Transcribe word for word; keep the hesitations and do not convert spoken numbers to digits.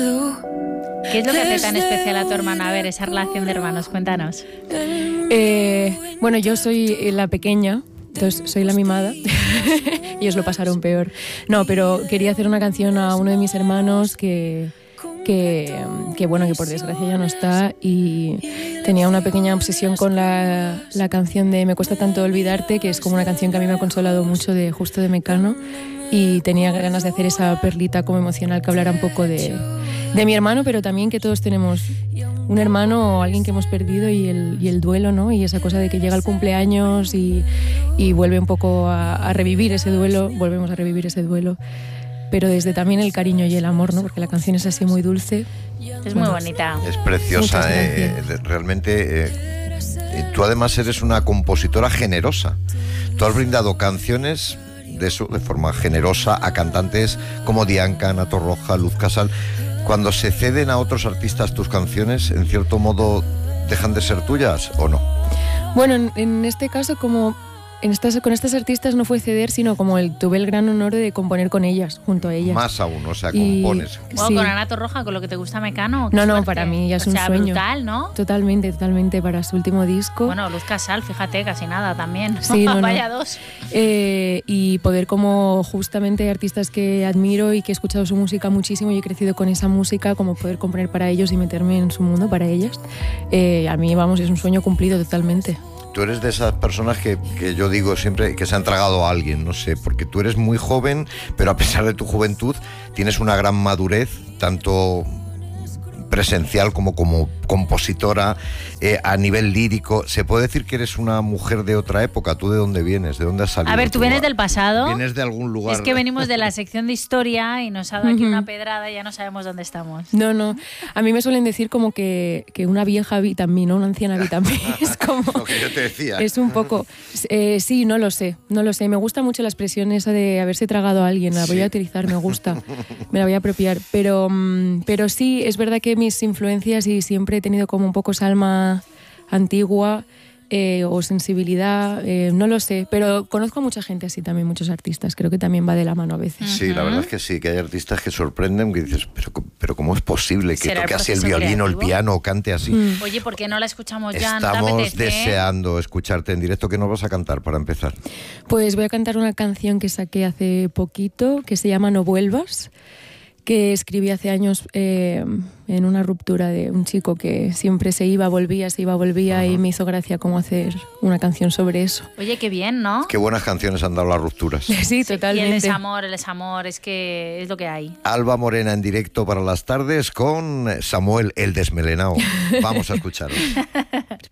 ¿Qué es lo que hace tan especial a tu hermana? A ver, esa relación de hermanos, cuéntanos. Eh, bueno, yo soy la pequeña, entonces soy la mimada. Ellos lo pasaron peor. No, pero quería hacer una canción a uno de mis hermanos que, que, que bueno, que por desgracia ya no está, y tenía una pequeña obsesión con la, la canción de Me cuesta tanto olvidarte, que es como una canción que a mí me ha consolado mucho, de Justo de Mecano, y tenía ganas de hacer esa perlita como emocional que hablara un poco de, de mi hermano, pero también que todos tenemos un hermano o alguien que hemos perdido, y el, y el duelo, ¿no? Y esa cosa de que llega el cumpleaños y, y vuelve un poco a, a revivir ese duelo, volvemos a revivir ese duelo, pero desde también el cariño y el amor, ¿no? Porque la canción es así muy dulce. Es muy bonita. Es preciosa, eh, realmente. Eh, tú además eres una compositora generosa. Tú has brindado canciones de eso, de forma generosa, a cantantes como Dianca, Ana Torroja, Luz Casal. Cuando se ceden a otros artistas tus canciones, en cierto modo, ¿dejan de ser tuyas o no? Bueno, en, en este caso, como en estas, con estas artistas no fue ceder, sino como el, tuve el gran honor de componer con ellas, junto a ellas. Más aún, o sea, Y- compones. Wow, sí. con Ana Torroja, con lo que te gusta Mecano. qué No, no, suerte. para mí ya es o un sea, sueño. brutal, ¿no? Totalmente, totalmente, para su último disco. Bueno, Luz Casal, fíjate, casi nada también. Sí, no, no. Vaya dos. Eh, y poder, como justamente artistas que admiro y que he escuchado su música muchísimo y he crecido con esa música, como poder componer para ellos y meterme en su mundo para ellas, eh, a mí, vamos, es un sueño cumplido totalmente. Tú eres de esas personas que, que yo digo siempre que se han tragado a alguien, no sé, porque tú eres muy joven, pero a pesar de tu juventud tienes una gran madurez, tanto presencial como como compositora, eh, a nivel lírico. ¿Se puede decir que eres una mujer de otra época? ¿Tú de dónde vienes? ¿De dónde has salido? A ver, tú vienes del pasado. ¿Vienes de algún lugar? Es que venimos de la sección de historia y nos ha dado aquí una pedrada y ya no sabemos dónde estamos. No, no, a mí me suelen decir como que, que una vieja habita en mí, ¿no? Una anciana habita en mí. Es como... Lo que yo te decía. Es un poco... Eh, sí, no lo sé, no lo sé. Me gusta mucho la expresión esa de haberse tragado a alguien. La voy Sí. a utilizar, me gusta. Me la voy a apropiar. Pero, mm, pero sí, es verdad que mis influencias, y siempre he tenido como un poco esa alma antigua, eh, o sensibilidad, eh, no lo sé. Pero conozco a mucha gente así también, muchos artistas. Creo que también va de la mano a veces. Sí, la verdad es que sí, que hay artistas que sorprenden, que dices, pero, pero ¿cómo es posible que ¿Será el toque así el proceso violín o el creativo? piano o cante así? Mm. Oye, ¿por qué no la escuchamos ya? ¿No te Estamos apetece? deseando escucharte en directo. ¿Qué nos vas a cantar para empezar? Pues voy a cantar una canción que saqué hace poquito, que se llama No vuelvas, que escribí hace años eh, en una ruptura de un chico que siempre se iba, volvía, se iba, volvía, uh-huh. y me hizo gracia como hacer una canción sobre eso. Oye, qué bien, ¿no? Qué buenas canciones han dado las rupturas. Sí, Sí, totalmente. y el desamor, el desamor, es que es lo que hay. Alba Morena en directo para las tardes con Samuel el Desmelenao. Vamos a escucharlo.